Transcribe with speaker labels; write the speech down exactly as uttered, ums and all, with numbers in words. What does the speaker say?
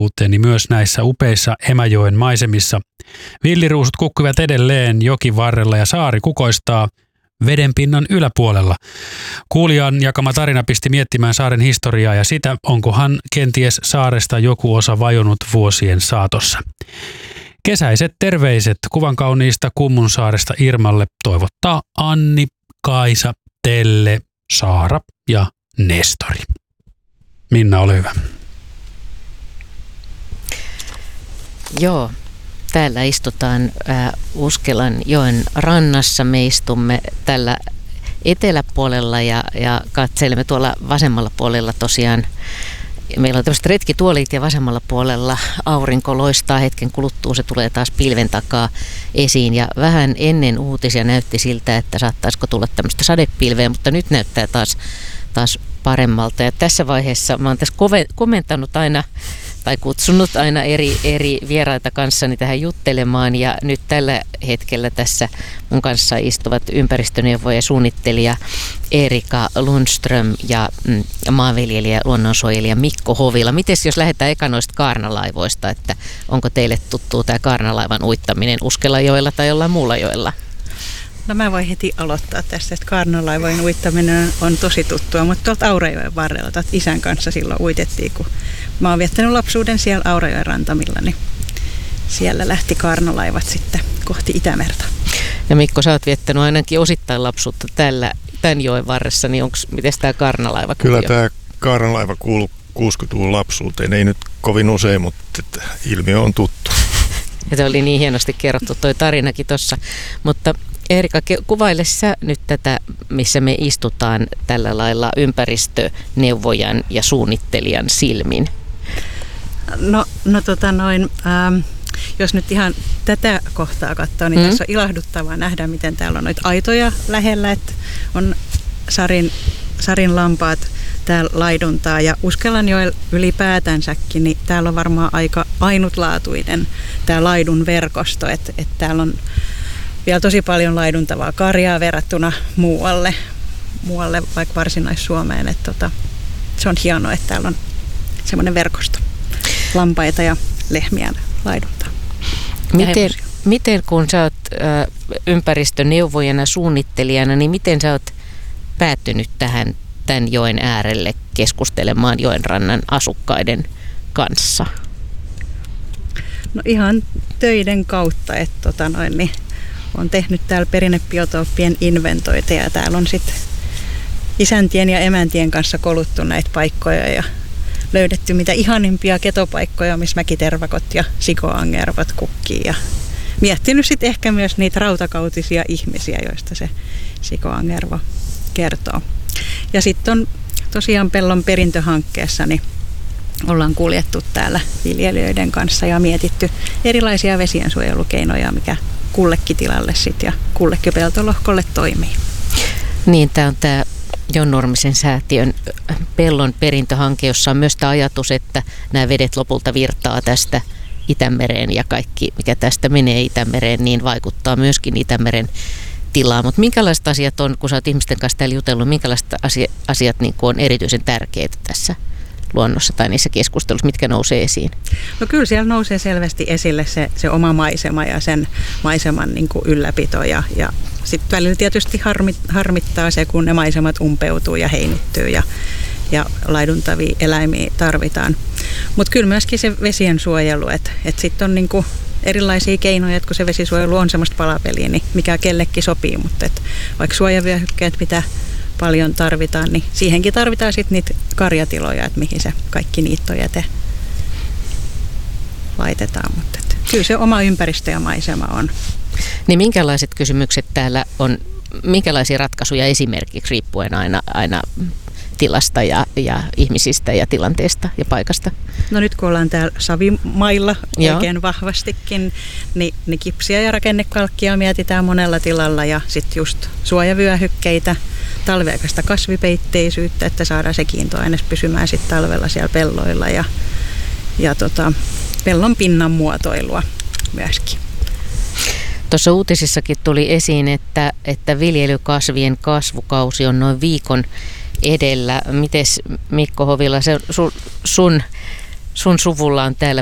Speaker 1: kuuteeni myös näissä upeissa Emäjoen maisemissa. Villiruusut kukkivat edelleen jokin varrella ja saari kukoistaa vedenpinnan yläpuolella. Kuulijan jakama tarina pisti miettimään saaren historiaa ja sitä, onkohan kenties saaresta joku osa vajonnut vuosien saatossa. Kesäiset terveiset kuvan kauniista Kummunsaaresta Irmalle toivottaa Anni, Kaisa, Telle, Saara ja Nestori. Minna, ole hyvä.
Speaker 2: Joo, täällä istutaan äh, Uskelan joen rannassa. Me istumme tällä eteläpuolella ja, ja katselemme tuolla vasemmalla puolella tosiaan. Meillä on tämmöiset retkituolit ja vasemmalla puolella aurinko loistaa hetken kuluttua. Se tulee taas pilven takaa esiin ja vähän ennen uutisia näytti siltä, että saattaisiko tulla tämmöistä sadepilveä, mutta nyt näyttää taas, taas paremmalta. Ja tässä vaiheessa mä oon tässä kove, komentanut aina tai kutsunut aina eri, eri vieraita kanssani tähän juttelemaan ja nyt tällä hetkellä tässä mun kanssa istuvat ympäristöneuvoja ja suunnittelija Erika Lundström ja mm, maanviljelijä, luonnonsuojelija Mikko Hovila. Mites jos lähdetään eka noista kaarnalaivoista, että onko teille tuttuu tämä kaarnalaivan uittaminen Uskelajoella tai jollain muulla joella?
Speaker 3: No mä voin heti aloittaa tästä, että kaarnalaivojen uittaminen on tosi tuttua, mutta tuolta Aurajoen varrella, tuolta isän kanssa silloin uitettiin, kun mä oon viettänyt lapsuuden siellä Aurajoen rantamilla, niin siellä lähti kaarnalaivat sitten kohti Itämerta.
Speaker 2: Ja Mikko, sä oot viettänyt ainakin osittain lapsuutta tällä, tämän joen varressa, niin onko, miten tämä kaarnalaiva kuuluu?
Speaker 4: Kyllä tämä kaarnalaiva kuuluu kuusikymmentäluvun lapsuuteen, ei nyt kovin usein, mutta että ilmiö on tuttu.
Speaker 2: Ja se oli niin hienosti kerrottu toi tarinakin tuossa, mutta Erika, kuvaile sä nyt tätä, missä me istutaan tällä lailla ympäristöneuvojan ja suunnittelijan silmin.
Speaker 3: No, no tota noin, ähm, jos nyt ihan tätä kohtaa katsoo, niin mm. tässä on ilahduttavaa nähdä, miten täällä on noita aitoja lähellä, että on Sarin, Sarin lampaat täällä laiduntaa ja Uskelanjoella ylipäätänsäkin, niin täällä on varmaan aika ainutlaatuinen tämä laidun verkosto, että, että täällä on vielä tosi paljon laiduntavaa karjaa verrattuna muualle, muualle vaikka Varsinais-Suomeen. Että tota, se on hienoa, että täällä on semmoinen verkosto lampaita ja lehmiä laiduntaa.
Speaker 2: Miten, miten kun sä oot ä, ympäristöneuvojana, suunnittelijana, niin miten sä oot päättynyt tähän tämän joen äärelle keskustelemaan joen rannan asukkaiden kanssa?
Speaker 3: No ihan töiden kautta, että tota noin, niin olen tehnyt täällä perinnebiotooppien inventointeja ja täällä on sitten isäntien ja emäntien kanssa koluttu näitä paikkoja ja löydetty mitä ihanimpia ketopaikkoja, missä mäkitervakot ja sikoangervat kukkii ja miettinyt sitten ehkä myös niitä rautakautisia ihmisiä, joista se sikoangerva kertoo. Ja sitten on tosiaan Pellon perintöhankkeessa, niin ollaan kuljettu täällä viljelijöiden kanssa ja mietitty erilaisia vesiensuojelukeinoja, mikä kullekin tilalle sit ja kullekin peltolohkolle toimii.
Speaker 2: Niin, tämä on tämä Jon Nurmisen säätiön Pellon perintöhanke, jossa on myös tämä ajatus, että nämä vedet lopulta virtaa tästä Itämereen ja kaikki, mikä tästä menee Itämereen, niin vaikuttaa myöskin Itämeren tilaan. Mutta minkälaiset asiat on, kun sä oot ihmisten kanssa täällä jutellut, minkälaiset asiat niin on erityisen tärkeitä tässä luonnossa tai niissä keskusteluissa, mitkä nousee esiin?
Speaker 3: No kyllä siellä nousee selvästi esille se, se oma maisema ja sen maiseman niin kuin ylläpito ja, ja sitten välillä tietysti harmit, harmittaa se, kun ne maisemat umpeutuu ja heinittyy ja, ja laiduntavia eläimiä tarvitaan. Mutta kyllä myöskin se vesien suojelu, että et sitten on niin kuin erilaisia keinoja, että kun se vesisuojelu on semmoista palapeliä, niin mikä kellekin sopii, mutta et vaikka suojavyöhykkeet pitää paljon tarvitaan, niin siihenkin tarvitaan sitten niitä karjatiloja, että mihin se kaikki niittojäte laitetaan. Mutta kyllä se oma ympäristö ja maisema on.
Speaker 2: Niin minkälaiset kysymykset täällä on, minkälaisia ratkaisuja esimerkiksi riippuen aina, aina tilasta ja, ja ihmisistä ja tilanteesta ja paikasta?
Speaker 3: No nyt kun ollaan täällä savimailla oikein Joo. vahvastikin, niin, niin kipsiä ja rakennekalkkia mietitään monella tilalla ja sitten just suojavyöhykkeitä, talveaikaista kasvipeitteisyyttä, että saadaan se kiintoaine pysymään sitten talvella siellä pelloilla ja, ja tota, pellon pinnan muotoilua myöskin.
Speaker 2: Tuossa uutisissakin tuli esiin, että, että viljelykasvien kasvukausi on noin viikon edellä. Mites Mikko Hovila, se sun, sun sun suvulla on täällä